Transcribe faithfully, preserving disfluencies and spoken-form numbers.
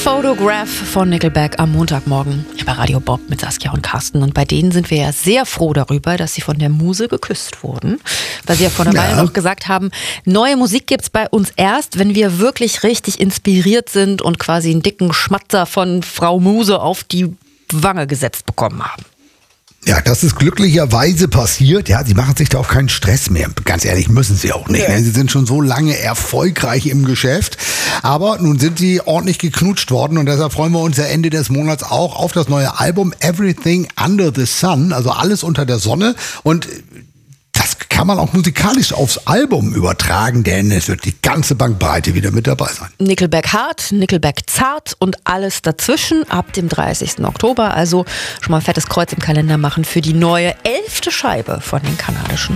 Photograph von Nickelback am Montagmorgen bei Radio Bob mit Saskia und Carsten. Und bei denen sind wir ja sehr froh darüber, dass sie von der Muse geküsst wurden. Weil sie ja vor einer Weile Ja. noch gesagt haben, neue Musik gibt's bei uns erst, wenn wir wirklich richtig inspiriert sind und quasi einen dicken Schmatzer von Frau Muse auf die Wange gesetzt bekommen haben. Ja, das ist glücklicherweise passiert. Ja, sie machen sich da auch keinen Stress mehr. Ganz ehrlich, müssen sie auch nicht. Ja. Ne? Sie sind schon so lange erfolgreich im Geschäft. Aber nun sind sie ordentlich geknutscht worden und deshalb freuen wir uns ja Ende des Monats auch auf das neue Album Everything Under the Sun, also alles unter der Sonne. Und das kann man auch musikalisch aufs Album übertragen, denn es wird die ganze Bandbreite wieder mit dabei sein. Nickelback hart, Nickelback zart und alles dazwischen ab dem dreißigsten Oktober. Also schon mal ein fettes Kreuz im Kalender machen für die neue elfte Scheibe von den kanadischen